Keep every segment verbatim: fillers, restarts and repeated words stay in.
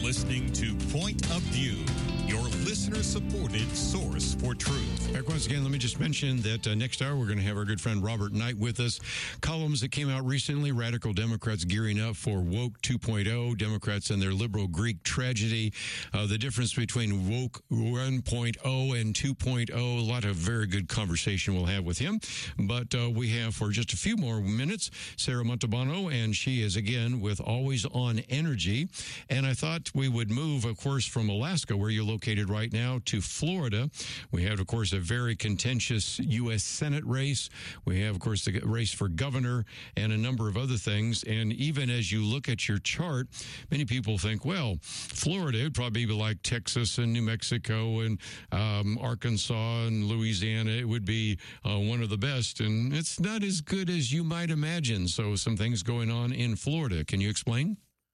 listening to Point of View, your listener-supported source for truth. Back once again, let me just mention that uh, next hour we're going to have our good friend Robert Knight with us. Columns that came out recently, Radical Democrats gearing up for Woke two point oh, Democrats and their liberal Greek tragedy, uh, the difference between Woke one point oh and two point oh, a lot of very good conversation we'll have with him. But uh, we have, for just a few more minutes, Sarah Montalbano, and she is, again, with Always On Energy. And I thought we would move, of course, from Alaska, where you're located right now, to Florida. We have, of course, a very contentious U S Senate race. We have, of course, the race for governor and a number of other things. And even as you look at your chart, many people think, well, Florida would probably be like Texas and New Mexico and um, Arkansas and Louisiana. It would be uh, one of the best. And it's not as good as you might imagine. So some things going on in Florida. Can you explain?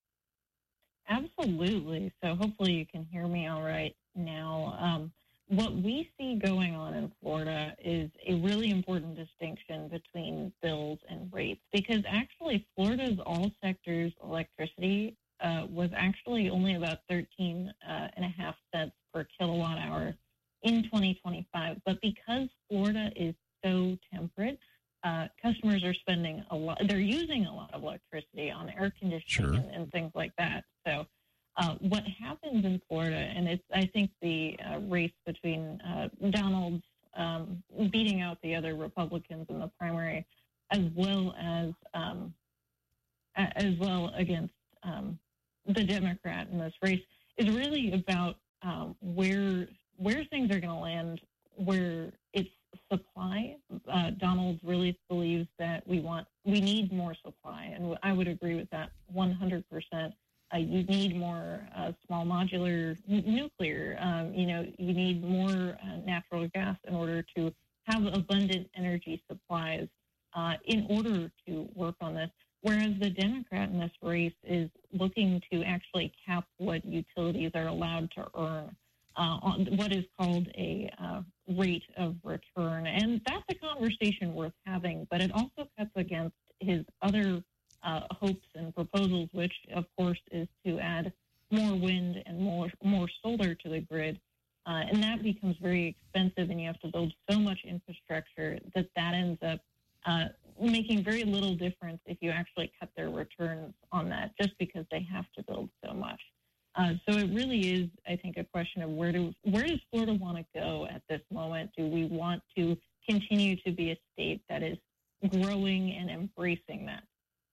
Absolutely. So hopefully you can hear me all right now. Um, what we see going on in Florida is a really important distinction between bills and rates, because actually Florida's all sectors electricity uh, was actually only about thirteen uh, and a half cents per kilowatt hour in twenty twenty-five. But because Florida is so temperate, uh, customers are spending a lot. They're using a lot of electricity on air conditioning Sure. and, and things like that. So uh, what happens in Florida, and it's I think the uh, race between uh, Donald's um, beating out the other Republicans in the primary, as well as um, as well against um, the Democrat in this race, is really about um, where where things are going to land, where it's supply. Uh, Donald really believes that we want, we need more supply, and I would agree with that one hundred percent. Uh, you need more uh, small modular n- nuclear. Um, you know, you need more uh, natural gas in order to have abundant energy supplies uh, in order to work on this. Whereas the Democrat in this race is looking to actually cap what utilities are allowed to earn uh, on what is called a uh, rate of return. And that's a conversation worth having, but it also cuts against his other uh, hopes and proposals, which, of course, is to add more wind and more, more solar to the grid. Uh, and that becomes very expensive, and you have to build so much infrastructure that that ends up uh, making very little difference if you actually cut their returns on that, just because they have to build so much. Uh, so it really is, I think, a question of where do where does Florida want to go at this moment? Do we want to continue to be a state that is growing and embracing that?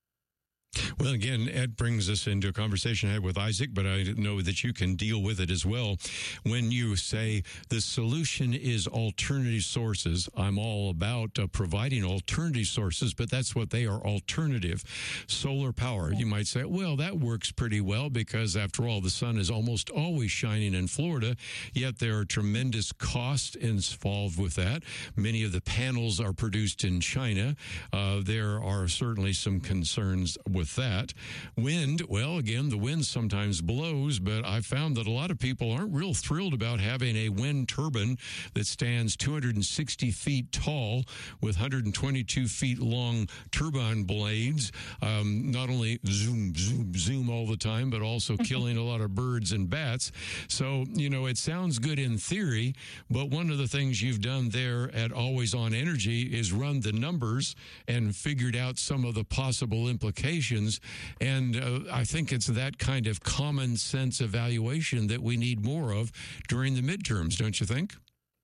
Well, again, Ed brings us into a conversation I had with Isaac, but I know that you can deal with it as well. When you say the solution is alternative sources, I'm all about uh, providing alternative sources, but that's what they are, alternative. Solar power, you might say, well, that works pretty well because, after all, the sun is almost always shining in Florida, yet there are tremendous costs involved with that. Many of the panels are produced in China. Uh, there are certainly some concerns with that. Wind, well, again, the wind sometimes blows, but I found that a lot of people aren't real thrilled about having a wind turbine that stands two hundred sixty feet tall with one hundred twenty-two feet long turbine blades, um, not only zoom, zoom, zoom all the time, but also killing a lot of birds and bats. So, you know, it sounds good in theory, but one of the things you've done there at Always On Energy is run the numbers and figured out some of the possible implications. And uh, I think it's that kind of common sense evaluation that we need more of during the midterms, don't you think?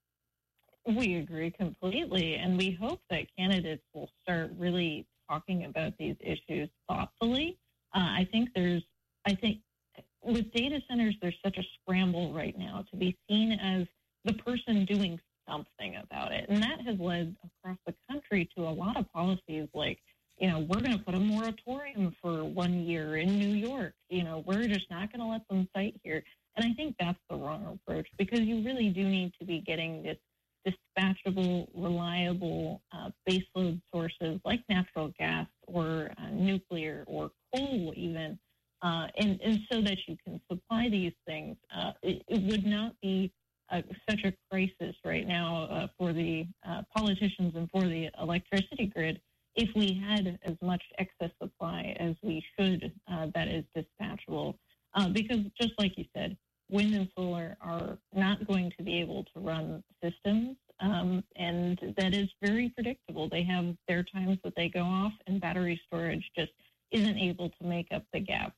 We agree completely, and we hope that candidates will start really talking about these issues thoughtfully. Uh, I think there's, I think with data centers, there's such a scramble right now to be seen as the person doing something about it. And that has led across the country to a lot of policies like, you know, we're going to put a moratorium for one year in New York. You know, we're just not going to let them site here. And I think that's the wrong approach, because you really do need to be getting this dispatchable, reliable uh, baseload sources like natural gas or uh, nuclear or coal even, uh, and, and so that you can supply these things. Uh, it, it would not be uh, such a crisis right now uh, for the uh, politicians and for the electricity grid if we had as much excess supply as we should uh, that is dispatchable. Uh, because just like you said, wind and solar are not going to be able to run systems, um, and that is very predictable. They have their times that they go off, and battery storage just isn't able to make up the gap.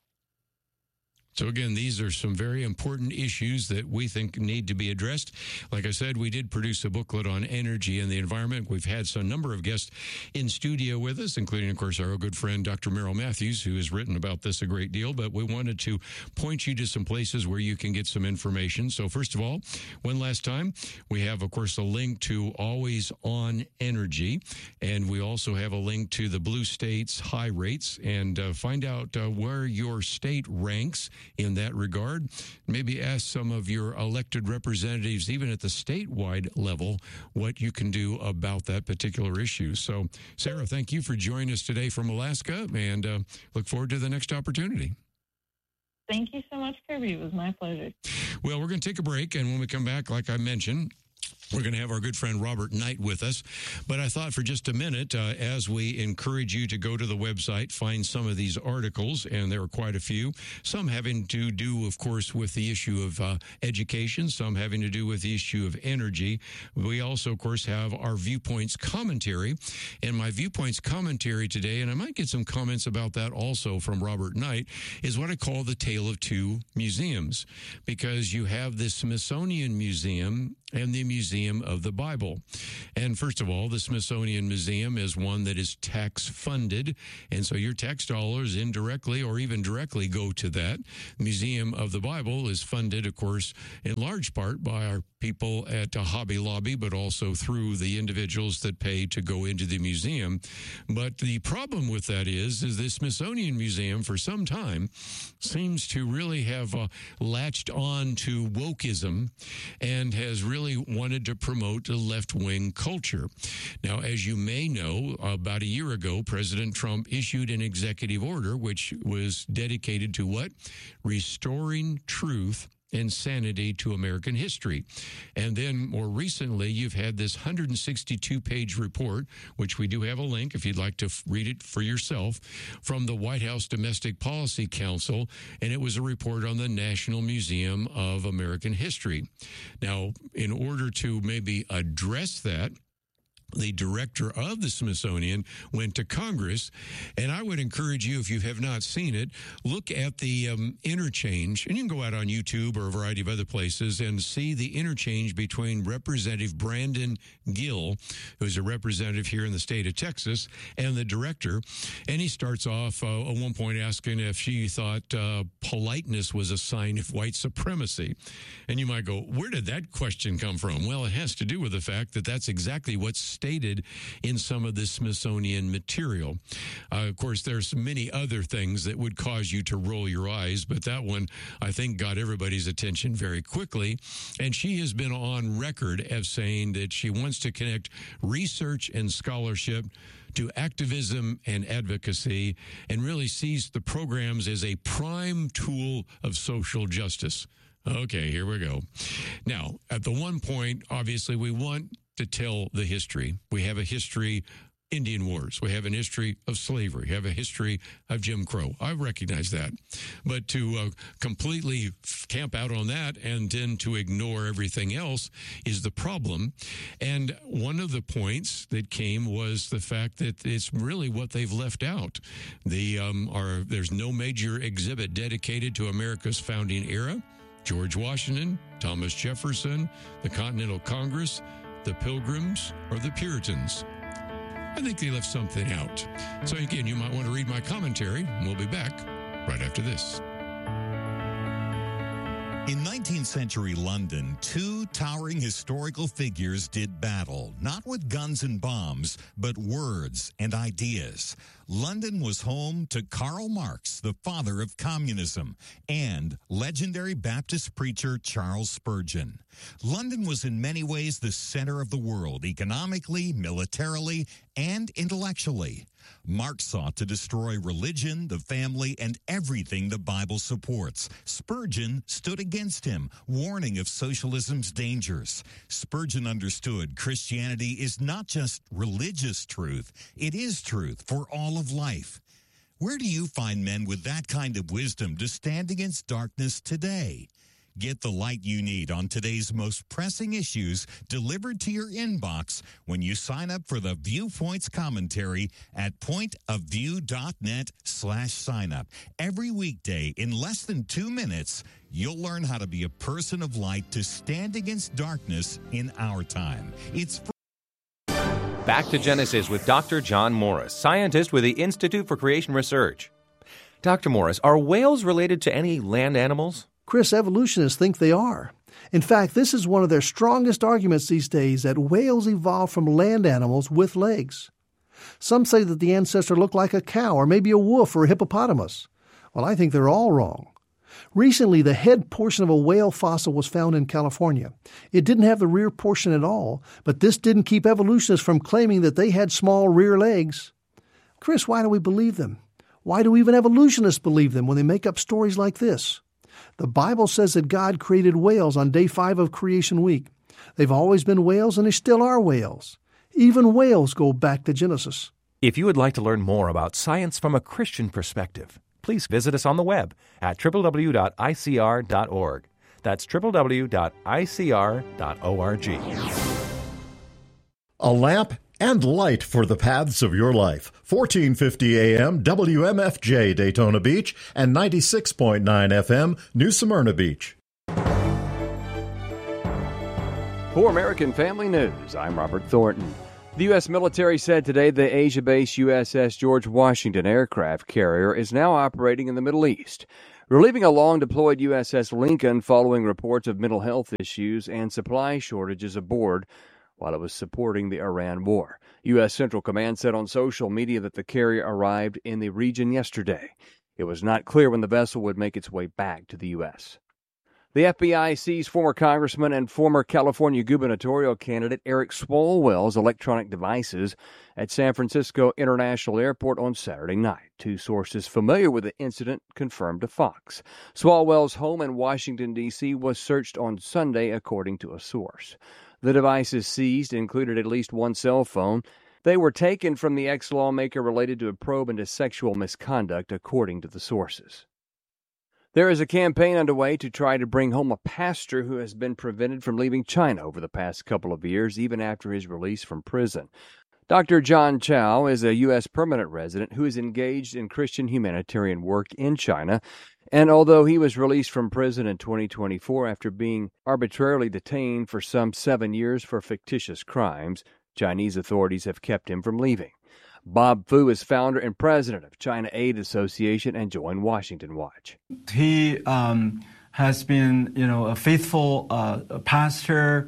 So again, these are some very important issues that we think need to be addressed. Like I said, we did produce a booklet on energy and the environment. We've had some number of guests in studio with us, including, of course, our good friend, Doctor Merrill Matthews, who has written about this a great deal. But we wanted to point you to some places where you can get some information. So first of all, one last time, we have, of course, a link to Always On Energy. And we also have a link to the Blue States high rates, and uh, find out uh, where your state ranks in that regard. Maybe ask some of your elected representatives, even at the statewide level, what you can do about that particular issue. So, Sarah, thank you for joining us today from Alaska, and uh, look forward to the next opportunity. Thank you so much, Kirby. It was my pleasure. Well, we're going to take a break, and when we come back, like I mentioned, we're going to have our good friend Robert Knight with us. But I thought for just a minute, uh, as we encourage you to go to the website, find some of these articles, and there are quite a few, some having to do, of course, with the issue of uh, education, some having to do with the issue of energy. We also, of course, have our Viewpoints commentary. And my Viewpoints commentary today, and I might get some comments about that also from Robert Knight, is what I call the Tale of Two Museums. Because you have the Smithsonian Museum and the Museum of the Bible. And first of all, the Smithsonian Museum is one that is tax funded, and so your tax dollars indirectly or even directly go to that. Museum of the Bible is funded, of course, in large part by our people at Hobby Lobby, but also through the individuals that pay to go into the museum. But the problem with that is, is the Smithsonian Museum for some time seems to really have uh, latched on to wokeism and has really wanted to promote a left-wing culture. Now, as you may know, about a year ago, President Trump issued an executive order which was dedicated to what? Restoring truth and sanity to American history. And then more recently, you've had this one hundred sixty-two page report, which we do have a link if you'd like to f- read it for yourself, from the White House Domestic Policy Council, and it was a report on the National Museum of American History. Now, in order to maybe address that, the director of the Smithsonian went to Congress, and I would encourage you, if you have not seen it, look at the um, interchange, and you can go out on YouTube or a variety of other places and see the interchange between Representative Brandon Gill, who's a representative here in the state of Texas, and the director. And he starts off uh, at one point asking if she thought uh, politeness was a sign of white supremacy. And you might go, where did that question come from? Well, it has to do with the fact that that's exactly what's stated in some of the Smithsonian material. Uh, of course, there's many other things that would cause you to roll your eyes, but that one, I think, got everybody's attention very quickly. And she has been on record as saying that she wants to connect research and scholarship to activism and advocacy, and really sees the programs as a prime tool of social justice. Okay, here we go. Now, at the one point, obviously, we want to tell the history. We have a history, Indian Wars. We have an history of slavery. We have a history of Jim Crow. I recognize that. But to uh, completely camp out on that and then to ignore everything else is the problem. And one of the points that came was the fact that it's really what they've left out. The um, are there's no major exhibit dedicated to America's founding era. George Washington, Thomas Jefferson, the Continental Congress, the Pilgrims, or the Puritans. I think they left something out. So again, you might want to read my commentary, and we'll be back right after this. In nineteenth century London, two towering historical figures did battle, not with guns and bombs, but words and ideas. London was home to Karl Marx, the father of communism, and legendary Baptist preacher Charles Spurgeon. London was in many ways the center of the world, economically, militarily, and intellectually. Marx sought to destroy religion, the family, and everything the Bible supports. Spurgeon stood against him, warning of socialism's dangers. Spurgeon understood Christianity is not just religious truth, it is truth for all of life. Where do you find men with that kind of wisdom to stand against darkness today? Get the light you need on today's most pressing issues delivered to your inbox when you sign up for the Viewpoints commentary at pointofview.net slash sign up. Every weekday in less than two minutes, you'll learn how to be a person of light to stand against darkness in our time. It's Back to Genesis with Doctor John Morris, scientist with the Institute for Creation Research. Doctor Morris, are whales related to any land animals? Chris, evolutionists think they are. In fact, this is one of their strongest arguments these days, that whales evolved from land animals with legs. Some say that the ancestor looked like a cow or maybe a wolf or a hippopotamus. Well, I think they're all wrong. Recently, the head portion of a whale fossil was found in California. It didn't have the rear portion at all, but this didn't keep evolutionists from claiming that they had small rear legs. Chris, why do we believe them? Why do even evolutionists believe them when they make up stories like this? The Bible says that God created whales on day five of creation week. They've always been whales, and they still are whales. Even whales go back to Genesis. If you would like to learn more about science from a Christian perspective, please visit us on the web at w w w dot i c r dot org. That's w w w dot i c r dot org. A lamp and light for the paths of your life. fourteen fifty A M W M F J Daytona Beach and ninety-six point nine F M New Smyrna Beach. For American Family News, I'm Robert Thornton. The U S military said today the Asia-based U S S George Washington aircraft carrier is now operating in the Middle East, relieving a long-deployed U S S Lincoln following reports of mental health issues and supply shortages aboard while it was supporting the Iran war. U S Central Command said on social media that the carrier arrived in the region yesterday. It was not clear when the vessel would make its way back to the U S. The F B I seized former Congressman and former California gubernatorial candidate Eric Swalwell's electronic devices at San Francisco International Airport on Saturday night. Two sources familiar with the incident confirmed to Fox. Swalwell's home in Washington, D C was searched on Sunday, according to a source. The devices seized included at least one cell phone. They were taken from the ex-lawmaker related to a probe into sexual misconduct, according to the sources. There is a campaign underway to try to bring home a pastor who has been prevented from leaving China over the past couple of years, even after his release from prison. Doctor John Chow is a U S permanent resident who is engaged in Christian humanitarian work in China, and although he was released from prison in twenty twenty-four after being arbitrarily detained for some seven years for fictitious crimes, Chinese authorities have kept him from leaving. Bob Fu is founder and president of China Aid Association and joined Washington Watch. He um, has been, you know, a faithful uh, pastor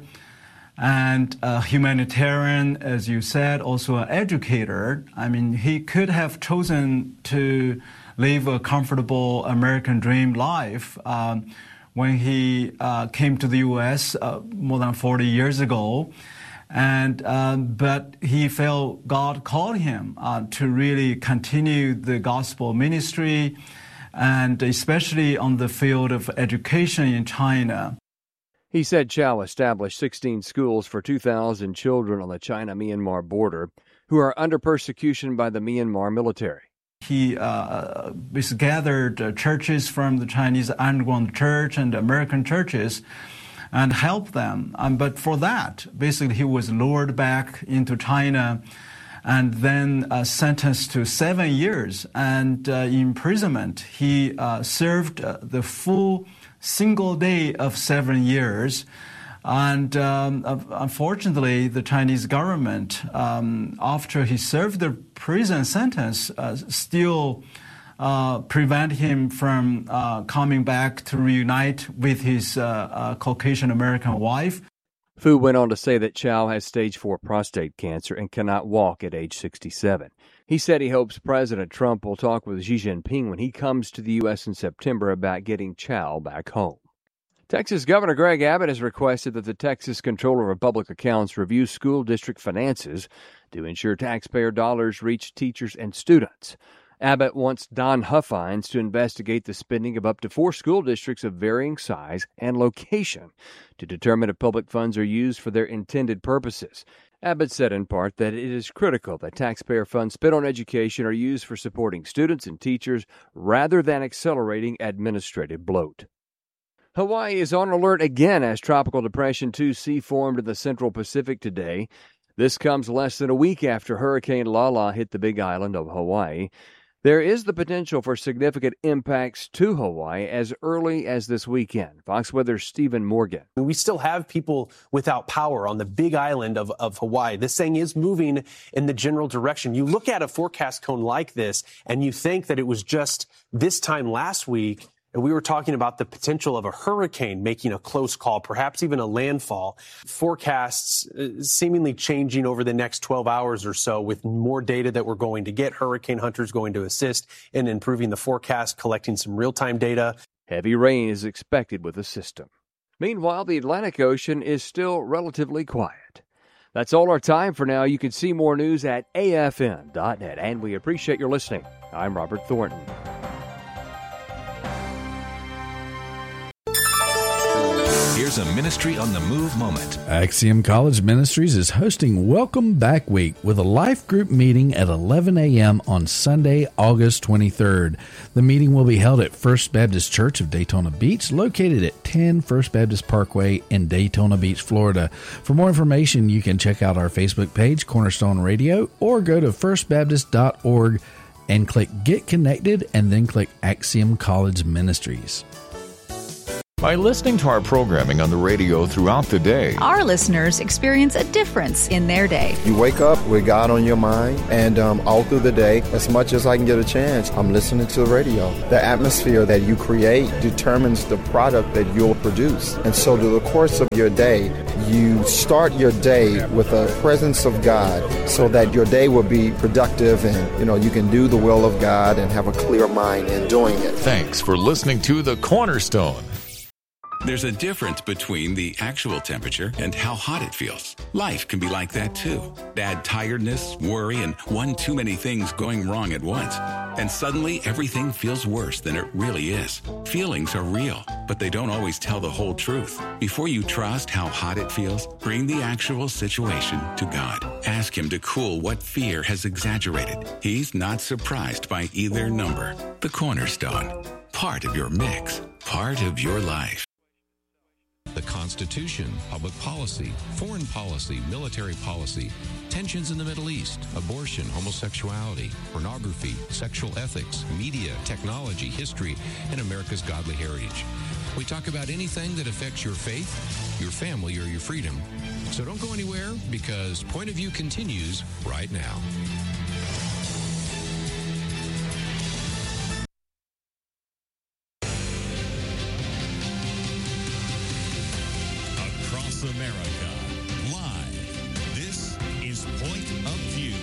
and a humanitarian, as you said, also an educator. I mean, he could have chosen to live a comfortable American dream life um, when he uh, came to the U S uh, more than forty years ago. And um, but he felt God called him uh, to really continue the gospel ministry, and especially on the field of education in China. He said Chow established sixteen schools for two thousand children on the China-Myanmar border who are under persecution by the Myanmar military. He uh, gathered uh, churches from the Chinese underground church and American churches and help them. Um, but for that, basically, he was lured back into China and then uh, sentenced to seven years and uh, imprisonment. He uh, served uh, the full single day of seven years. And um, unfortunately, the Chinese government, um, after he served the prison sentence, uh, still Uh, prevent him from uh, coming back to reunite with his uh, uh, Caucasian American wife. Fu went on to say that Chow has stage four prostate cancer and cannot walk at age sixty-seven. He said he hopes President Trump will talk with Xi Jinping when he comes to the U S in September about getting Chow back home. Texas Governor Greg Abbott has requested that the Texas Comptroller of Public Accounts review school district finances to ensure taxpayer dollars reach teachers and students. Abbott wants Don Huffines to investigate the spending of up to four school districts of varying size and location to determine if public funds are used for their intended purposes. Abbott said in part that it is critical that taxpayer funds spent on education are used for supporting students and teachers rather than accelerating administrative bloat. Hawaii is on alert again as Tropical Depression two C formed in the Central Pacific today. This comes less than a week after Hurricane Lala hit the Big Island of Hawaii. There is the potential for significant impacts to Hawaii as early as this weekend. Fox Weather's Stephen Morgan. We still have people without power on the Big Island of, of Hawaii. This thing is moving in the general direction. You look at a forecast cone like this, and you think that it was just this time last week, and we were talking about the potential of a hurricane making a close call, perhaps even a landfall. Forecasts uh, seemingly changing over the next twelve hours or so with more data that we're going to get. Hurricane Hunter's going to assist in improving the forecast, collecting some real-time data. Heavy rain is expected with the system. Meanwhile, the Atlantic Ocean is still relatively quiet. That's all our time for now. You can see more news at A F N dot net, and we appreciate your listening. I'm Robert Thornton. Here's a Ministry on the Move moment. Axiom College Ministries is hosting Welcome Back Week with a life group meeting at eleven a.m. on Sunday, August twenty-third. The meeting will be held at First Baptist Church of Daytona Beach, located at ten First Baptist Parkway in Daytona Beach, Florida. For more information, you can check out our Facebook page, Cornerstone Radio, or go to first baptist dot org and click Get Connected and then click Axiom College Ministries. By listening to our programming on the radio throughout the day, our listeners experience a difference in their day. You wake up with God on your mind, and um, all through the day, as much as I can get a chance, I'm listening to the radio. The atmosphere that you create determines the product that you'll produce. And so through the course of your day, you start your day with a presence of God so that your day will be productive and, you know, you can do the will of God and have a clear mind in doing it. Thanks for listening to The Cornerstone. There's a difference between the actual temperature and how hot it feels. Life can be like that too. Add tiredness, worry, and one too many things going wrong at once. And suddenly everything feels worse than it really is. Feelings are real, but they don't always tell the whole truth. Before you trust how hot it feels, bring the actual situation to God. Ask Him to cool what fear has exaggerated. He's not surprised by either number. The Cornerstone. Part of your mix. Part of your life. The Constitution, public policy, foreign policy, military policy, tensions in the Middle East, abortion, homosexuality, pornography, sexual ethics, media, technology, history, and America's godly heritage. We talk about anything that affects your faith, your family, or your freedom. So don't go anywhere, because Point of View continues right now. America, live. This is Point of View.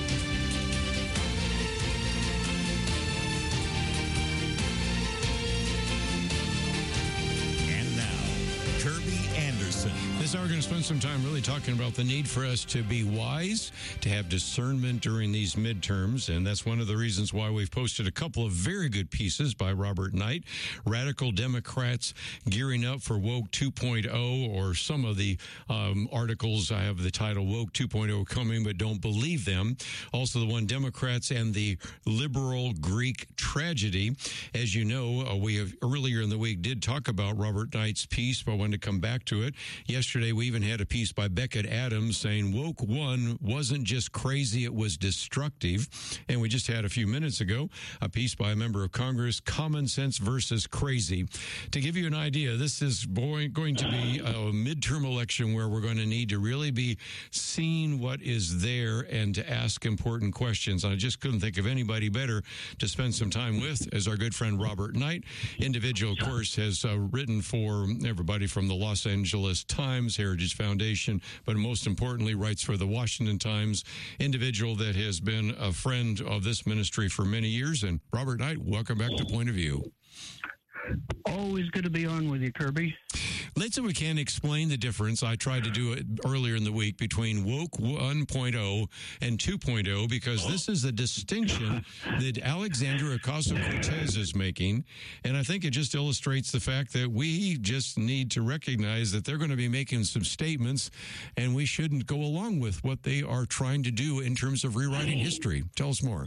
And now, Kirby Anderson. This hour, we're going to spend some time really talking about the need for us to be wise, to have discernment during these midterms, and that's one of the reasons why we've posted a couple of very good pieces by Robert Knight, Radical Democrats Gearing Up for Woke two point oh, or some of the um, articles. I have the title Woke two point oh Coming, but Don't Believe Them. Also the one, Democrats and the Liberal Greek Tragedy. As you know, uh, we have earlier in the week did talk about Robert Knight's piece, but I wanted to come back to it. Yesterday, we even had a piece by Beckett Adams saying Woke One wasn't just crazy, it was destructive. And we just had a few minutes ago a piece by a member of Congress, Common Sense versus Crazy. To give you an idea, this is going to be a midterm election where we're going to need to really be seeing what is there and to ask important questions. I just couldn't think of anybody better to spend some time with as our good friend Robert Knight. Individual, of course, has uh, written for everybody from the Los Angeles Times, Heritage Foundation, but most importantly writes for the Washington Times. Individual that has been a friend of this ministry for many years. And Robert Knight, welcome back to Point of View. Always good to be on with you, Kirby. let's, if we can, explain the difference. I tried to do it earlier in the week between woke one point oh and two point oh, because this is a distinction that Alexandria Ocasio-Cortez is making. And I think it just illustrates the fact that we just need to recognize that they're going to be making some statements, and we shouldn't go along with what they are trying to do in terms of rewriting history. Tell us more.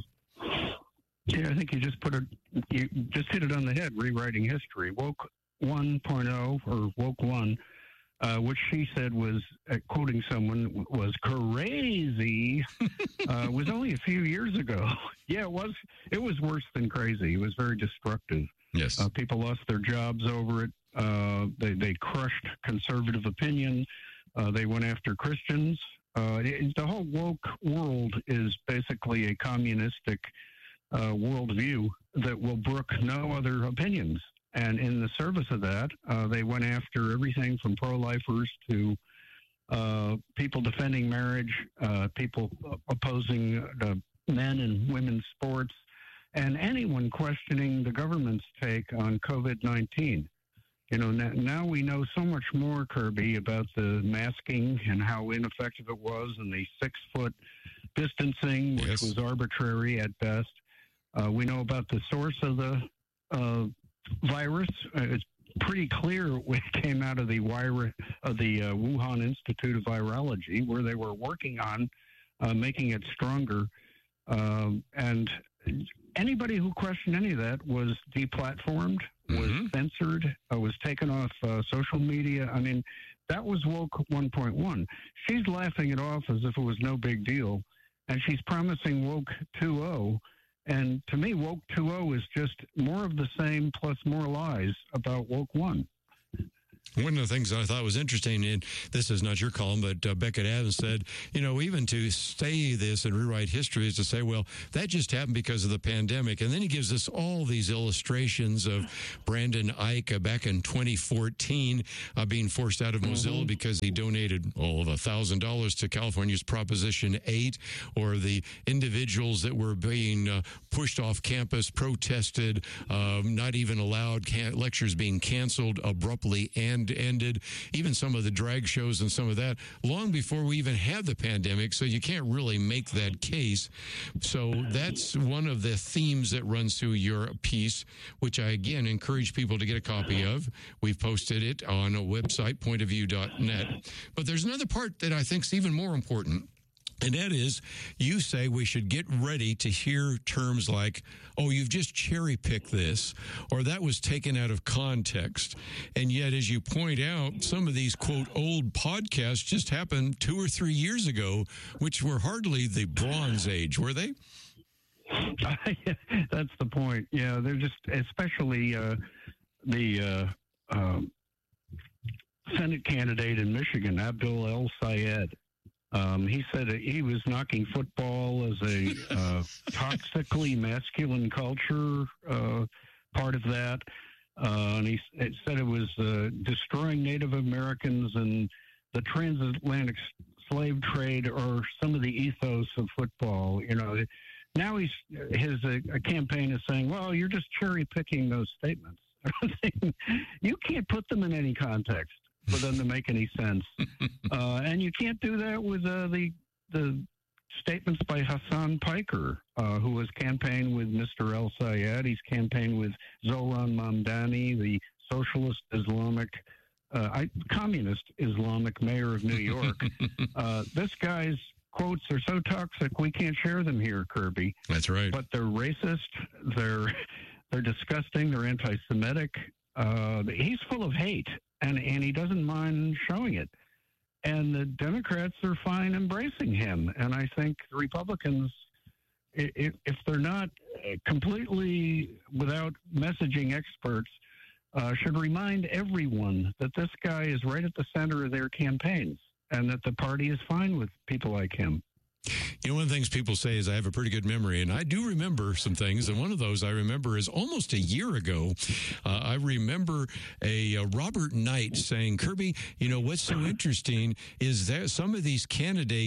Yeah, I think you just put it, you just hit it on the head, rewriting history. Woke one point oh, or Woke one, uh, which she said was, uh, quoting someone, was crazy, uh, was only a few years ago. Yeah, it was, it was worse than crazy. It was very destructive. Yes. Uh, people lost their jobs over it. Uh, they, they crushed conservative opinion. Uh, they went after Christians. Uh, it, the whole woke world is basically a communistic uh, worldview that will brook no other opinions. And in the service of that, uh, they went after everything from pro-lifers to uh, people defending marriage, uh, people opposing uh, men and women's sports, and anyone questioning the government's take on COVID nineteen. You know, now we know so much more, Kirby, about the masking and how ineffective it was, and the six-foot distancing, which yes. was arbitrary at best. Uh, we know about the source of the uh, virus. Uh, it's pretty clear it came out of the wire of the uh, Wuhan Institute of Virology, where they were working on uh, making it stronger. Um, and anybody who questioned any of that was deplatformed, was mm-hmm. censored, uh, was taken off uh, social media. I mean, that was woke one point one. She's laughing it off as if it was no big deal, and she's promising woke two point oh. And to me, woke two point oh is just more of the same plus more lies about woke one. One of the things I thought was interesting, and this is not your column, but uh, Beckett Adams said, you know, even to say this and rewrite history is to say, well, that just happened because of the pandemic. And then he gives us all these illustrations of Brandon Ike uh, back in twenty fourteen uh, being forced out of Mozilla mm-hmm. because he donated all of one thousand dollars to California's Proposition eight, or the individuals that were being uh, pushed off campus, protested, uh, not even allowed, can- lectures being canceled abruptly and ended, even some of the drag shows and some of that, long before we even had the pandemic, so you can't really make that case. So that's one of the themes that runs through your piece, which I, again, encourage people to get a copy of. We've posted it on a website, point of view dot net. But there's another part that I think is even more important. And that is, you say we should get ready to hear terms like, oh, you've just cherry-picked this, or that was taken out of context. And yet, as you point out, some of these, quote, old podcasts just happened two or three years ago, which were hardly the Bronze Age, were they? That's the point. Yeah, they're just, especially uh, the uh, uh, Senate candidate in Michigan, Abdul El-Sayed. Um, he said he was knocking football as a uh, toxically masculine culture, uh, part of that. Uh, and he it said it was uh, destroying Native Americans, and the transatlantic slave trade or some of the ethos of football. You know, now he's his uh, campaign is saying, well, you're just cherry picking those statements. You can't put them in any context for them to make any sense. Uh, and you can't do that with uh, the the statements by Hassan Piker, uh, who has campaigned with Mister El-Sayed. He's campaigned with Zohran Mamdani, the socialist Islamic, uh, I, communist Islamic mayor of New York. uh, this guy's quotes are so toxic, we can't share them here, Kirby. That's right. But they're racist, they're, they're disgusting, they're anti-Semitic. Uh, he's full of hate. And, and he doesn't mind showing it. And the Democrats are fine embracing him. And I think the Republicans, if, if they're not completely without messaging experts, uh, should remind everyone that this guy is right at the center of their campaigns and that the party is fine with people like him. You know, one of the things people say is I have a pretty good memory, and I do remember some things. And one of those I remember is almost a year ago. Uh, I remember a, a Robert Knight saying, Kirby, you know, what's so interesting is that some of these candidates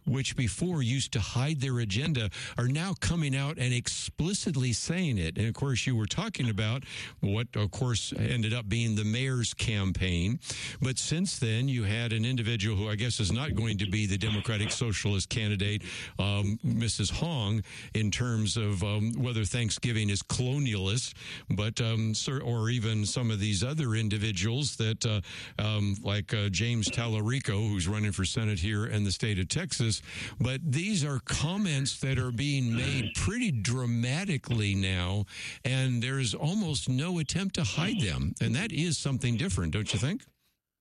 which before used to hide their agenda, are now coming out and explicitly saying it. And, of course, you were talking about what, of course, ended up being the mayor's campaign. But since then, you had an individual who I guess is not going to be the Democratic Socialist candidate, um, Missus Hong, in terms of um, whether Thanksgiving is colonialist, but um, sir, or even some of these other individuals that, uh, um, like uh, James Tallarico, who's running for Senate here in the state of Texas. But these are comments that are being made pretty dramatically now, and there's almost no attempt to hide them. And that is something different, don't you think?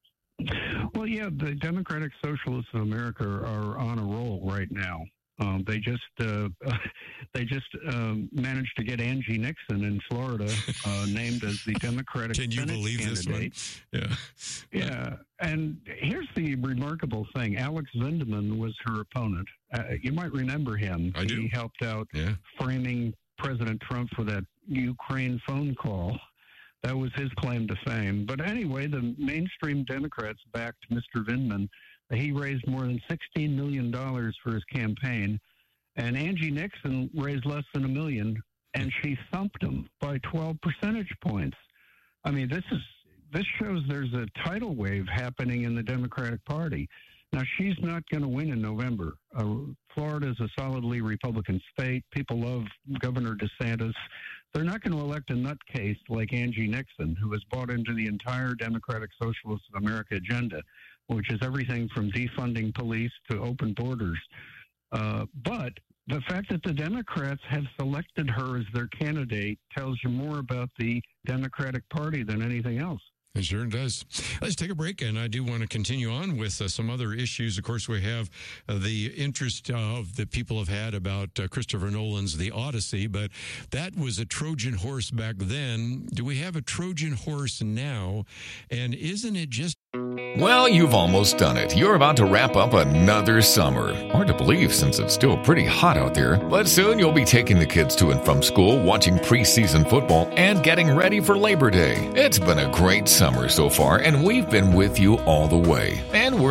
Well, yeah, the Democratic Socialists of America are on a roll right now. Um, they just uh, they just um, managed to get Angie Nixon in Florida uh, named as the Democratic Can you Senate believe candidate. this one? Yeah, yeah. And here's the remarkable thing: Alex Vindman was her opponent. Uh, you might remember him. I he do. helped out Yeah. framing President Trump for that Ukraine phone call. That was his claim to fame. But anyway, the mainstream Democrats backed Mister Vindman. He raised more than sixteen million dollars for his campaign, and Angie Nixon raised less than a million, and she thumped him by twelve percentage points. I mean, this is this shows there's a tidal wave happening in the Democratic Party. Now, she's not going to win in November. Uh, Florida is a solidly Republican state. People love Governor DeSantis. They're not going to elect a nutcase like Angie Nixon, who has bought into the entire Democratic Socialists of America agenda, which is everything from defunding police to open borders. Uh, but the fact that the Democrats have selected her as their candidate tells you more about the Democratic Party than anything else. It sure does. Let's take a break, and I do want to continue on with uh, some other issues. Of course, we have uh, the interest uh, that people have had about uh, Christopher Nolan's The Odyssey, but that was a Trojan horse back then. Do we have a Trojan horse now? And isn't it just... Well, you've almost done it. You're about to wrap up another summer. Hard to believe since it's still pretty hot out there. But soon you'll be taking the kids to and from school, watching preseason football, and getting ready for Labor Day. It's been a great summer so far, and we've been with you all the way. And we're